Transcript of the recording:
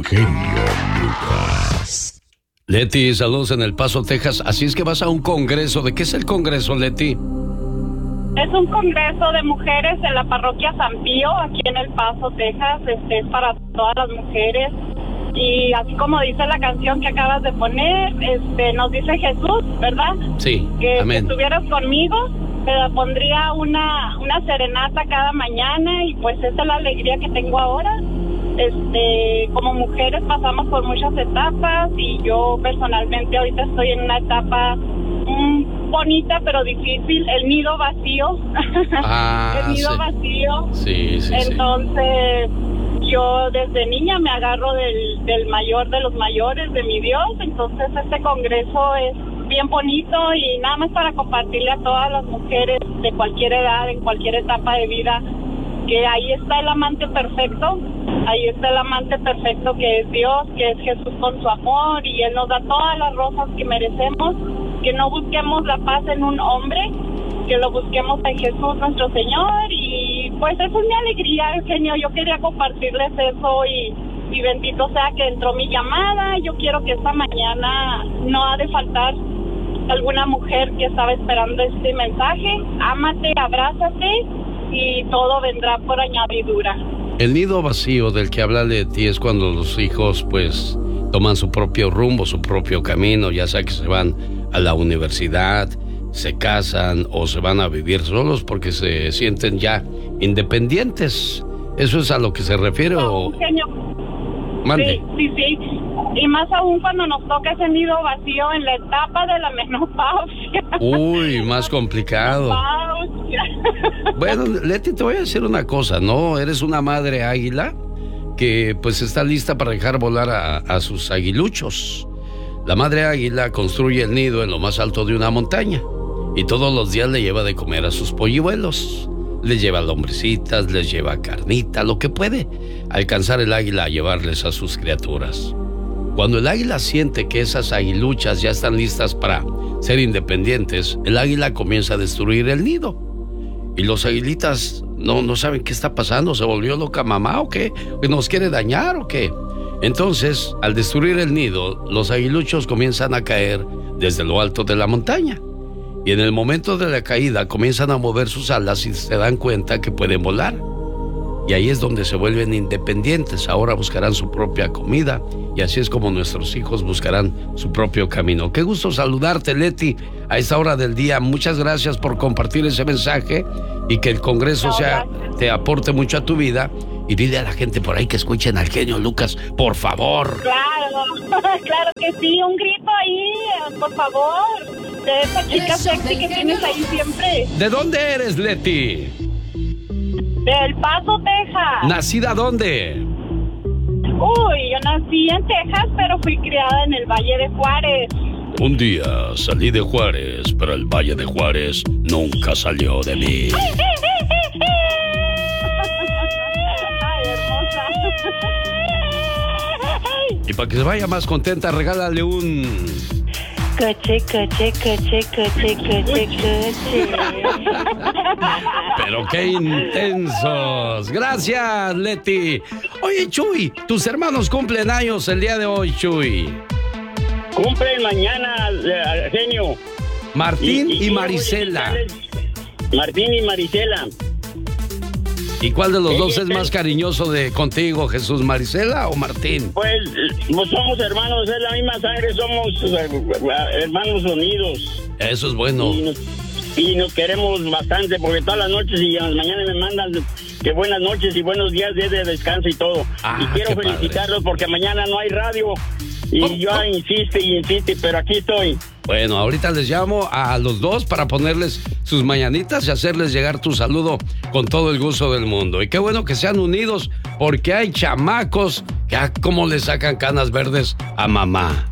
genio Lucas. Leti, saludos en El Paso, Texas. Así es que vas a un congreso. ¿De qué es el congreso, Leti? Es un congreso de mujeres en la parroquia San Pío, aquí en El Paso, Texas. Es para todas las mujeres. Y así como dice la canción que acabas de poner, nos dice Jesús, ¿verdad? Sí, que amén. Si estuvieras conmigo, te pondría una serenata cada mañana y pues esa es la alegría que tengo ahora. Como mujeres pasamos por muchas etapas y yo personalmente ahorita estoy en una etapa bonita pero difícil, el nido vacío. El nido vacío. Sí. Entonces yo desde niña me agarro del mayor de los mayores, de mi Dios. Entonces este congreso es bien bonito y nada más para compartirle a todas las mujeres de cualquier edad, en cualquier etapa de vida, que ahí está el amante perfecto. Ahí está el amante perfecto que es Dios, que es Jesús con su amor, y Él nos da todas las rosas que merecemos. Que no busquemos la paz en un hombre, que lo busquemos en Jesús nuestro Señor. Y pues esa es mi alegría, Eugenio. Yo quería compartirles eso y bendito sea que entró mi llamada. Yo quiero que esta mañana no ha de faltar alguna mujer que estaba esperando este mensaje. Ámate, abrázate y todo vendrá por añadidura. El nido vacío del que habla Leti es cuando los hijos pues toman su propio rumbo, su propio camino, ya sea que se van a la universidad, se casan o se van a vivir solos porque se sienten ya independientes. ¿Eso es a lo que se refiere o...? Genio. Mande. Sí. Y más aún cuando nos toca ese nido vacío en la etapa de la menopausia. Uy, más complicado. Bueno, Leti, te voy a decir una cosa, ¿no? Eres una madre águila que pues está lista para dejar volar a sus aguiluchos. La madre águila construye el nido en lo más alto de una montaña y todos los días le lleva de comer a sus polluelos. Les lleva lombricitas, les lleva carnita, lo que puede alcanzar el águila a llevarles a sus criaturas. Cuando el águila siente que esas aguiluchas ya están listas para ser independientes, el águila comienza a destruir el nido. Y los aguilitas no saben qué está pasando. ¿Se volvió loca mamá o qué? ¿Nos quiere dañar o qué? Entonces, al destruir el nido, los aguiluchos comienzan a caer desde lo alto de la montaña. Y en el momento de la caída comienzan a mover sus alas y se dan cuenta que pueden volar. Y ahí es donde se vuelven independientes. Ahora buscarán su propia comida y así es como nuestros hijos buscarán su propio camino. Qué gusto saludarte, Leti, a esta hora del día. Muchas gracias por compartir ese mensaje y que el Congreso te aporte mucho a tu vida. Y dile a la gente por ahí que escuchen al genio Lucas, por favor. Claro que sí, un grito ahí, por favor, de esa chica sexy que tienes ahí siempre. ¿De dónde eres, Leti? Del Paso, Texas. ¿Nacida dónde? Uy, yo nací en Texas, pero fui criada en el Valle de Juárez. Un día salí de Juárez, pero el Valle de Juárez nunca salió de mí. Ay, hermosa. Y para que se vaya más contenta, regálale un... Coche. Pero qué intensos. Gracias, Leti. Oye, Chuy, tus hermanos cumplen años el día de hoy, Chuy. Cumplen mañana, genio. Martín y Marisela. Martín y Marisela. ¿Y cuál de los dos es más cariñoso contigo, Jesús, Marisela o Martín? Pues somos hermanos, es la misma sangre, somos hermanos unidos. Eso es bueno. Y nos queremos bastante porque todas las noches y a las mañanas me mandan que buenas noches y buenos días, días de descanso y todo. Y quiero felicitarlos porque mañana no hay radio. Y yo insiste, pero aquí estoy. Bueno, ahorita les llamo a los dos para ponerles sus mañanitas y hacerles llegar tu saludo con todo el gusto del mundo. Y qué bueno que sean unidos porque hay chamacos que como le sacan canas verdes a mamá.